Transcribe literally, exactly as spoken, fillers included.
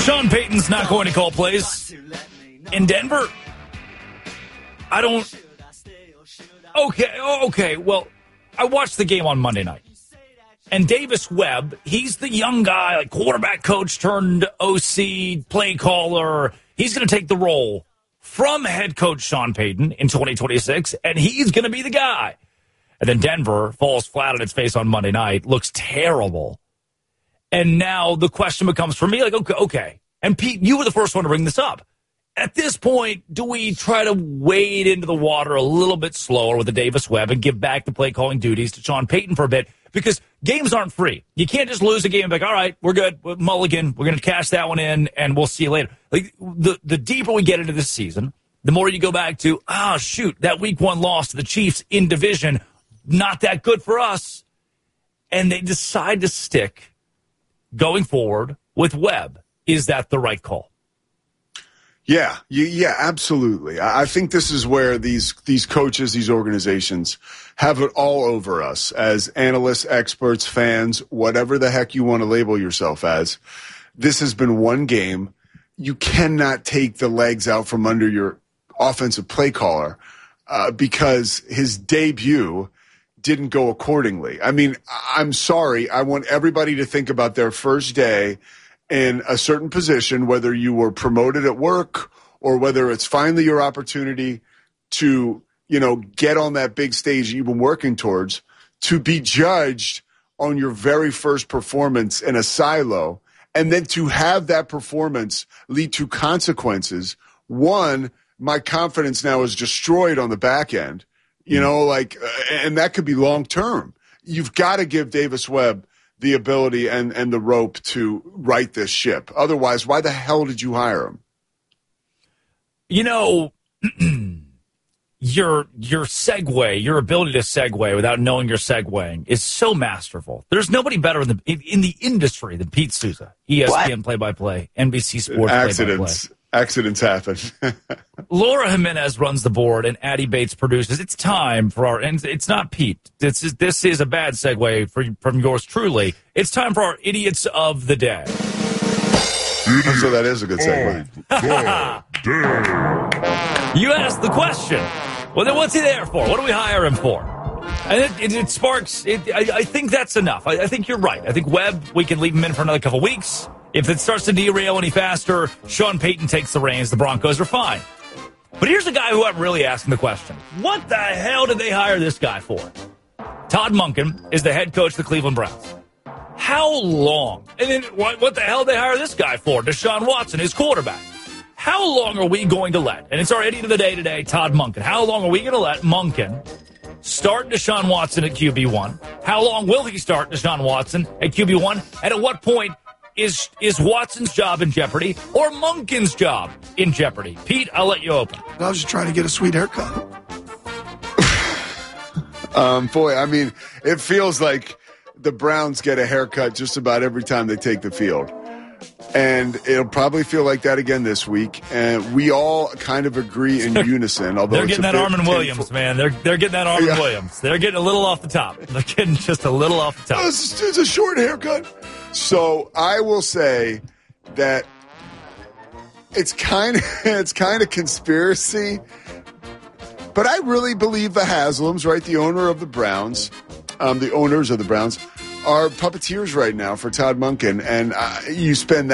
Sean Payton's not going to call plays in Denver. I don't. Okay, oh, okay. Well, I watched the game on Monday night. And Davis Webb, he's the young guy, like quarterback coach turned O C, play caller. He's going to take the role from head coach Sean Payton in twenty twenty-six, and he's going to be the guy. And then Denver falls flat on its face on Monday night, looks terrible. And now the question becomes for me, like, okay, okay. And Pete, you were the first one to bring this up. At this point, do we try to wade into the water a little bit slower with the Davis Webb and give back the play calling duties to Sean Payton for a bit? Because games aren't free. You can't just lose a game and be like, all right, we're good. Mulligan, we're going to cash that one in, and we'll see you later. Like the, the deeper we get into this season, the more you go back to, ah, oh, shoot, that week one loss to the Chiefs in division, not that good for us. And they decide to stick going forward with Webb. Is that the right call? Yeah, yeah, absolutely. I think this is where these these coaches, these organizations have it all over us as analysts, experts, fans, whatever the heck you want to label yourself as. This has been one game. You cannot take the legs out from under your offensive play caller uh, because his debut didn't go accordingly. I mean, I'm sorry. I want everybody to think about their first day in a certain position, whether you were promoted at work or whether it's finally your opportunity to, you know, get on that big stage you've been working towards, to be judged on your very first performance in a silo, and then to have that performance lead to consequences. One, my confidence now is destroyed on the back end, you know, like, and that could be long term. You've got to give Davis Webb the ability and, and the rope to right this ship. Otherwise, why the hell did you hire him? You know, your your segue, your ability to segue without knowing you're segueing is so masterful. There's nobody better in the in, in the industry than Pete Souza, E S P N what? play-by-play, N B C Sports Accidents. play-by-play. Accidents happen. Laura Jimenez runs the board, and Addie Bates produces. It's time for our, and it's not Pete. This is, this is a bad segue for, from yours truly. It's time for our Idiots of the Day. Idiot. So that is a good segue. You asked the question. Well, then what's he there for? What do we hire him for? And it, it, it sparks, it, I, I think that's enough. I, I think you're right. I think Webb, we can leave him in for another couple weeks. If it starts to derail any faster, Sean Payton takes the reins. The Broncos are fine. But here's a guy who I'm really asking the question. What the hell did they hire this guy for? Todd Monken is the head coach of the Cleveland Browns. How long? And then what, what the hell did they hire this guy for? Deshaun Watson, his quarterback. How long are we going to let, and it's our idiot of the day today, Todd Monken. How long are we going to let Monken start Deshaun Watson at Q B one? How long will he start Deshaun Watson at Q B one? And at what point Is is Watson's job in jeopardy or Monken's job in jeopardy? Pete, I'll let you open. I was just trying to get a sweet haircut. um, boy, I mean, it feels like the Browns get a haircut just about every time they take the field. And it'll probably feel like that again this week. And we all kind of agree in unison. Although they're getting that Armin Williams, man. They're they're getting that Armin yeah. Williams. They're getting a little off the top. They're getting just a little off the top. Oh, it's, it's a short haircut. So I will say that it's kind of it's kind of conspiracy, but I really believe the Haslams, right, the owner of the Browns, um, the owners of the Browns, are puppeteers right now for Todd Monken, and uh, you spend that.